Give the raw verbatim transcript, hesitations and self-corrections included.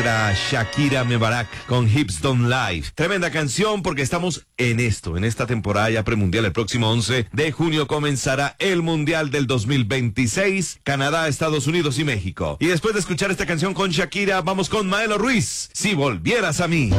Era Shakira Mebarak con Hips Don't Lie. Tremenda canción porque estamos en esto, en esta temporada ya premundial. El próximo once de junio comenzará el Mundial del dos mil veintiséis, Canadá, Estados Unidos y México. Y después de escuchar esta canción con Shakira, vamos con Maelo Ruiz, Si volvieras a mí.